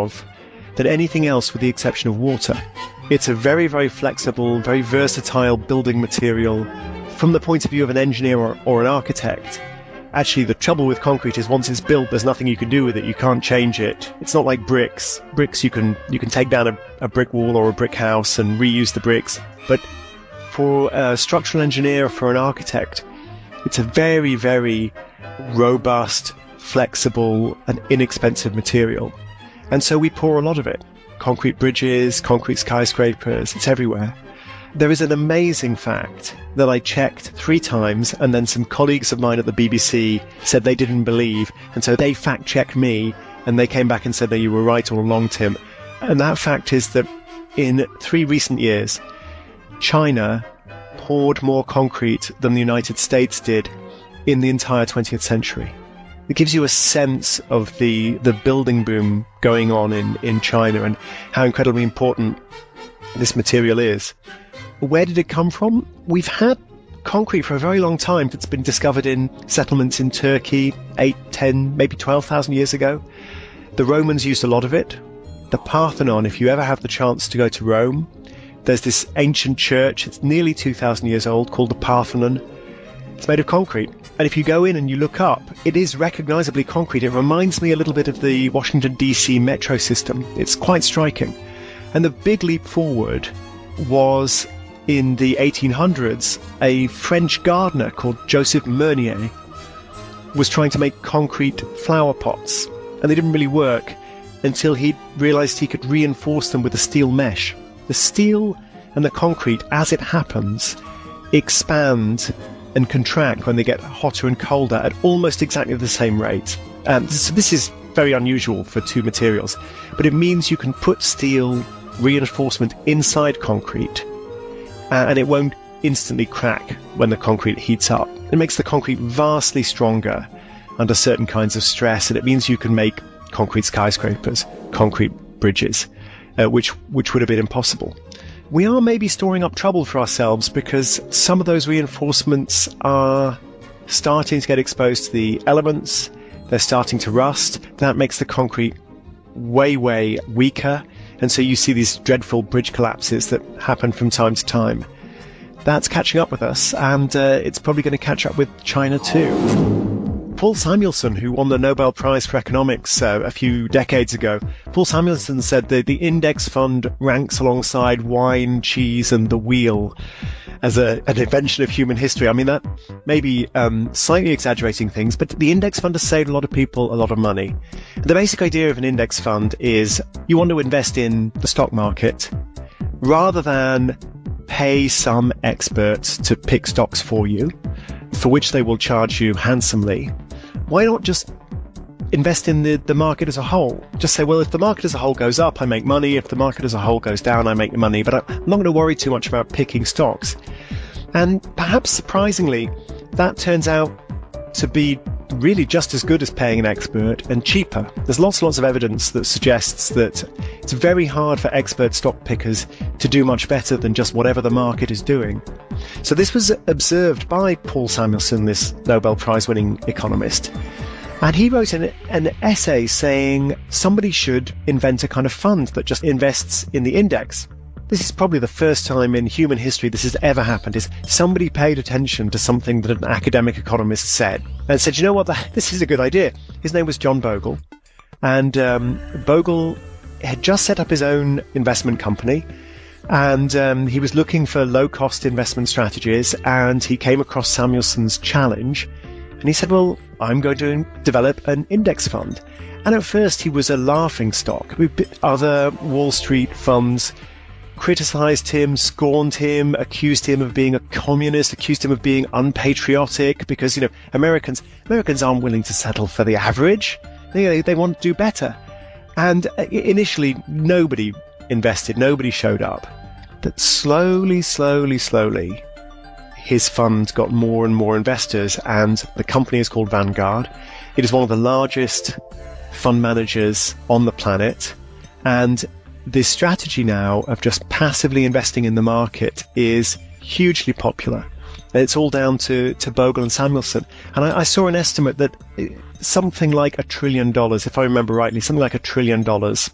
of than anything else with the exception of water. It's a very, very flexible, very versatile building material. From the point of view of an engineer or an architect, actually the trouble with concrete is once it's built, there's nothing you can do with it. You can't change it. It's not like bricks. Bricks, you can take down a brick wall or a brick house and reuse the bricks. But for a structural engineer, for an architect, it's a very, very robust, flexible, and inexpensive material. And so we pour a lot of it. Concrete bridges, concrete skyscrapers, it's everywhere. There is an amazing fact that I checked 3 times, and then some colleagues of mine at the BBC said they didn't believe, and so they fact-checked me, and they came back and said that you were right all along, Tim. And that fact is that in 3 recent years, China poured more concrete than the United States did in the entire 20th century. It gives you a sense of the building boom going on in China and how incredibly important this material is. Where did it come from? We've had concrete for a very long time that's been discovered in settlements in Turkey 8, 10, maybe 12,000 years ago. The Romans used a lot of it. The Parthenon, if you ever have the chance to go to Rome, there's this ancient church, it's nearly 2,000 years old, called the Parthenon. It's made of concrete. And if you go in and you look up, it is recognizably concrete. It reminds me a little bit of the Washington, D.C. metro system. It's quite striking. And the big leap forward was in the 1800s, a French gardener called Joseph Meunier was trying to make concrete flower pots. And they didn't really work until he realized he could reinforce them with a steel mesh. The steel and the concrete, as it happens, expand and contract when they get hotter and colder at almost exactly the same rate. So this is very unusual for 2 materials, but it means you can put steel reinforcement inside concrete and it won't instantly crack when the concrete heats up. It makes the concrete vastly stronger under certain kinds of stress, and it means you can make concrete skyscrapers, concrete bridges, which would have been impossible. We are maybe storing up trouble for ourselves because some of those reinforcements are starting to get exposed to the elements. They're starting to rust. That makes the concrete way, way weaker. And so you see these dreadful bridge collapses that happen from time to time. That's catching up with us, and it's probably going to catch up with China too. Paul Samuelson, who won the Nobel Prize for Economics a few decades ago, Paul Samuelson said that the index fund ranks alongside wine, cheese, and the wheel as an invention of human history. I mean, that may be slightly exaggerating things, but the index fund has saved a lot of people a lot of money. The basic idea of an index fund is you want to invest in the stock market rather than pay some experts to pick stocks for you, for which they will charge you handsomely. Why not just invest in the market as a whole? Just say, well, if the market as a whole goes up, I make money. If the market as a whole goes down, I make money. But I'm not going to worry too much about picking stocks. And perhaps surprisingly, that turns out to be really just as good as paying an expert and cheaper. There's lots and lots of evidence that suggests that it's very hard for expert stock pickers to do much better than just whatever the market is doing. So this was observed by Paul Samuelson, this Nobel Prize-winning economist. And he wrote an essay saying somebody should invent a kind of fund that just invests in the index. This is probably the first time in human history this has ever happened, is somebody paid attention to something that an academic economist said and said, you know what, this is a good idea. His name was John Bogle. And Bogle had just set up his own investment company, and he was looking for low-cost investment strategies, and he came across Samuelson's challenge, and he said, well, I'm going to develop an index fund. And at first he was a laughing stock. Other Wall Street funds criticized him, scorned him, accused him of being a communist, accused him of being unpatriotic, because, Americans aren't willing to settle for the average. They want to do better. And initially, nobody invested, nobody showed up. But slowly, his fund got more and more investors, and the company is called Vanguard. It is one of the largest fund managers on the planet, and this strategy now of just passively investing in the market is hugely popular. It's all down to Bogle and Samuelson. And I saw an estimate that something like $1 trillion, if I remember rightly, something like $1 trillion